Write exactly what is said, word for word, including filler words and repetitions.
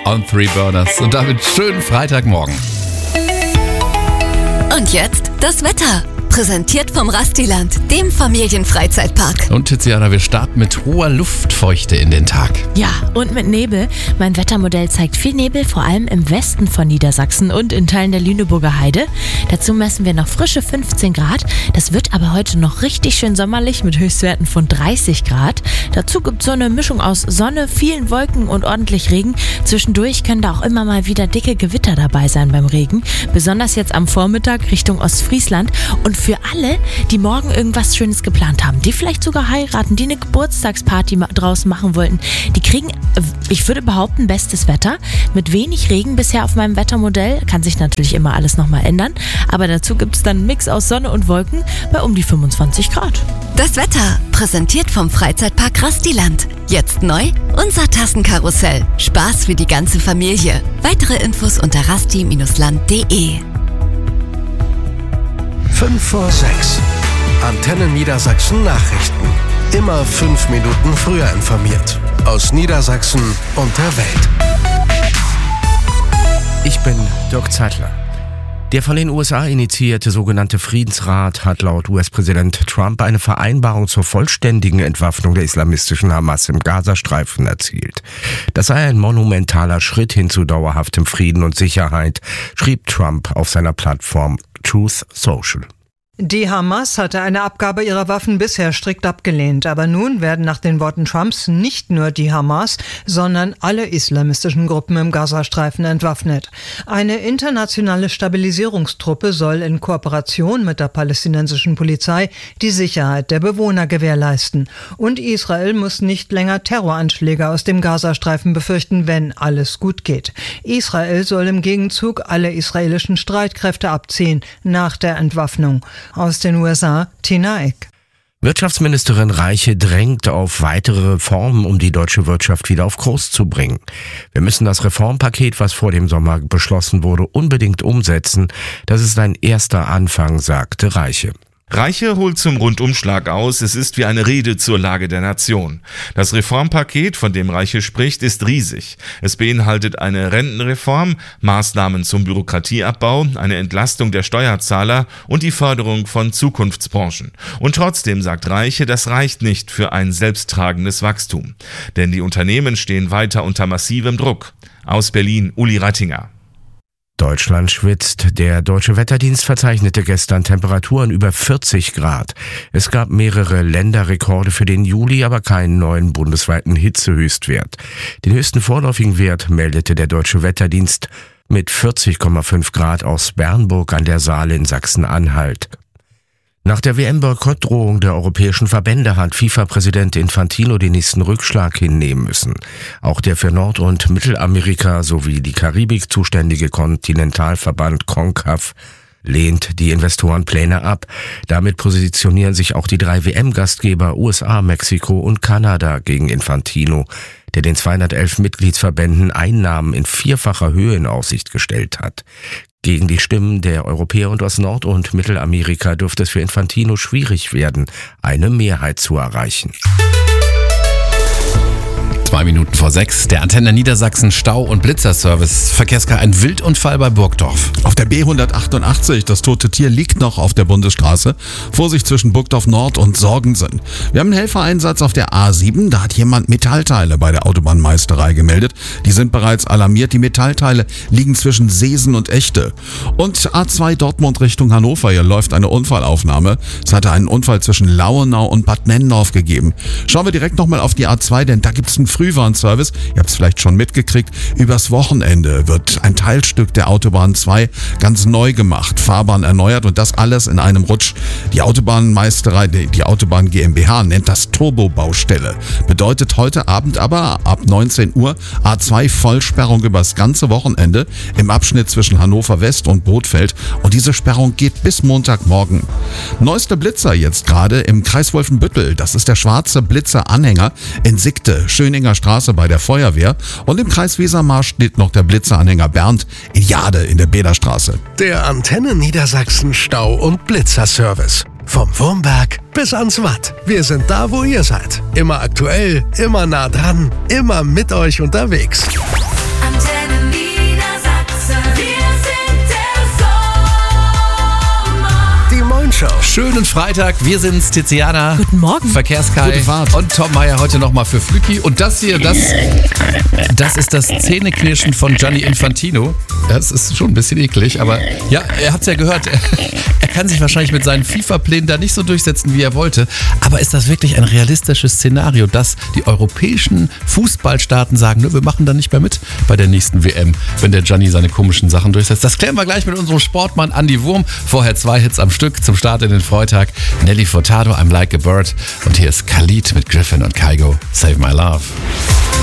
on Three Burners. Und damit schönen Freitagmorgen. Und jetzt das Wetter. Präsentiert vom Rastiland, dem Familienfreizeitpark. Und Tiziana, wir starten mit hoher Luftfeuchte in den Tag. Ja, und mit Nebel. Mein Wettermodell zeigt viel Nebel, vor allem im Westen von Niedersachsen und in Teilen der Lüneburger Heide. Dazu messen wir noch frische fünfzehn Grad. Das wird aber heute noch richtig schön sommerlich mit Höchstwerten von dreißig Grad. Dazu gibt es so eine Mischung aus Sonne, vielen Wolken und ordentlich Regen. Zwischendurch können da auch immer mal wieder dicke Gewitter dabei sein beim Regen. Besonders jetzt am Vormittag Richtung Ostfriesland. Und für alle, die morgen irgendwas Schönes geplant haben, die vielleicht sogar heiraten, die eine Geburtstagsparty draußen machen wollten, die kriegen, ich würde behaupten, bestes Wetter. Mit wenig Regen bisher auf meinem Wettermodell. Kann sich natürlich immer alles nochmal ändern. Aber dazu gibt es dann einen Mix aus Sonne und Wolken bei um die fünfundzwanzig Grad. Das Wetter, präsentiert vom Freizeitpark Rastiland. Jetzt neu, unser Tassenkarussell. Spaß für die ganze Familie. Weitere Infos unter rasti Bindestrich land punkt de. fünf vor sechs. Antenne Niedersachsen Nachrichten. Immer fünf Minuten früher informiert. Aus Niedersachsen und der Welt. Ich bin Dirk Zeitler. Der von den U S A initiierte sogenannte Friedensrat hat laut U S-Präsident Trump eine Vereinbarung zur vollständigen Entwaffnung der islamistischen Hamas im Gazastreifen erzielt. Das sei ein monumentaler Schritt hin zu dauerhaftem Frieden und Sicherheit, schrieb Trump auf seiner Plattform Truth Social. Die Hamas hatte eine Abgabe ihrer Waffen bisher strikt abgelehnt, aber nun werden nach den Worten Trumps nicht nur die Hamas, sondern alle islamistischen Gruppen im Gazastreifen entwaffnet. Eine internationale Stabilisierungstruppe soll in Kooperation mit der palästinensischen Polizei die Sicherheit der Bewohner gewährleisten. Und Israel muss nicht länger Terroranschläge aus dem Gazastreifen befürchten, wenn alles gut geht. Israel soll im Gegenzug alle israelischen Streitkräfte abziehen nach der Entwaffnung. Aus den U S A, Tina Eck. Wirtschaftsministerin Reiche drängt auf weitere Reformen, um die deutsche Wirtschaft wieder auf Kurs zu bringen. Wir müssen das Reformpaket, was vor dem Sommer beschlossen wurde, unbedingt umsetzen. Das ist ein erster Anfang, sagte Reiche. Reiche holt zum Rundumschlag aus, es ist wie eine Rede zur Lage der Nation. Das Reformpaket, von dem Reiche spricht, ist riesig. Es beinhaltet eine Rentenreform, Maßnahmen zum Bürokratieabbau, eine Entlastung der Steuerzahler und die Förderung von Zukunftsbranchen. Und trotzdem sagt Reiche, das reicht nicht für ein selbsttragendes Wachstum. Denn die Unternehmen stehen weiter unter massivem Druck. Aus Berlin, Uli Rattinger. Deutschland schwitzt. Der Deutsche Wetterdienst verzeichnete gestern Temperaturen über vierzig Grad. Es gab mehrere Länderrekorde für den Juli, aber keinen neuen bundesweiten Hitzehöchstwert. Den höchsten vorläufigen Wert meldete der Deutsche Wetterdienst mit vierzig Komma fünf Grad aus Bernburg an der Saale in Sachsen-Anhalt. Nach der W M-Boykottdrohung der europäischen Verbände hat FIFA-Präsident Infantino den nächsten Rückschlag hinnehmen müssen. Auch der für Nord- und Mittelamerika sowie die Karibik zuständige Kontinentalverband CONCACAF lehnt die Investorenpläne ab. Damit positionieren sich auch die drei W M-Gastgeber U S A, Mexiko und Kanada gegen Infantino, der den zweihundertelf Mitgliedsverbänden Einnahmen in vierfacher Höhe in Aussicht gestellt hat. Gegen die Stimmen der Europäer und aus Nord- und Mittelamerika dürfte es für Infantino schwierig werden, eine Mehrheit zu erreichen. Zwei Minuten vor sechs, der Antenne Niedersachsen Stau- und Blitzerservice. Verkehrskar, ein Wildunfall bei Burgdorf. Auf der B hundertachtundachtzig, das tote Tier liegt noch auf der Bundesstraße. Vorsicht zwischen Burgdorf Nord und Sorgensen. Wir haben einen Helfereinsatz auf der A sieben, da hat jemand Metallteile bei der Autobahnmeisterei gemeldet. Die sind bereits alarmiert, die Metallteile liegen zwischen Seesen und Echte. Und A zwei Dortmund Richtung Hannover, hier läuft eine Unfallaufnahme. Es hatte einen Unfall zwischen Lauenau und Bad Nennendorf gegeben. Schauen wir direkt nochmal auf die A zwei, denn da gibt es einen Frühwarnservice. Ihr habt es vielleicht schon mitgekriegt. Übers Wochenende wird ein Teilstück der Autobahn zwei ganz neu gemacht, Fahrbahn erneuert und das alles in einem Rutsch. Die Autobahnmeisterei, die Autobahn GmbH nennt das Turbobaustelle. Bedeutet heute Abend aber ab neunzehn Uhr A zwei Vollsperrung übers ganze Wochenende im Abschnitt zwischen Hannover West und Bothfeld und diese Sperrung geht bis Montagmorgen. Neuester Blitzer jetzt gerade im Kreis Wolfenbüttel. Das ist der schwarze Blitzer-Anhänger in Sickte, Schöninger Straße bei der Feuerwehr und im Kreis Wesermarsch steht noch der Blitzeranhänger Bernd in Jade in der Bäderstraße. Der Antenne Niedersachsen Stau- und Blitzerservice. Vom Wurmberg bis ans Watt. Wir sind da, wo ihr seid. Immer aktuell, immer nah dran, immer mit euch unterwegs. Antenne schönen Freitag. Wir sind's, Tiziana. Guten Morgen. Verkehrskai. Gute Fahrt. Und Tom Meyer heute nochmal für Flücki. Und das hier, das, das ist das Zähneknirschen von Gianni Infantino. Das ist schon ein bisschen eklig, aber ja, er hat's ja gehört. Er, er kann sich wahrscheinlich mit seinen FIFA-Plänen da nicht so durchsetzen, wie er wollte. Aber ist das wirklich ein realistisches Szenario, dass die europäischen Fußballstaaten sagen, ne, wir machen da nicht mehr mit bei der nächsten W M, wenn der Gianni seine komischen Sachen durchsetzt? Das klären wir gleich mit unserem Sportmann Andi Wurm. Vorher zwei Hits am Stück zum Start in den Freitag. Nelly Furtado, I'm Like a Bird. Und hier ist Khalid mit Griffin und Kygo, Save My Love.